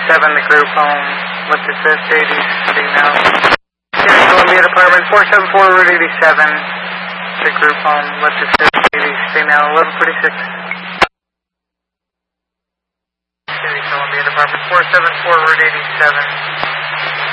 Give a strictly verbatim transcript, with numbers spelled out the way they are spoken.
eighty-seven, the group home. Lift assist, eighty, signal. Sierra Columbia Department, four seven four, Route eighty-seven, the group home. Lift assist, eighty, signal, eleven forty-six. Sierra Columbia Department, four seven four, Route eighty-seven.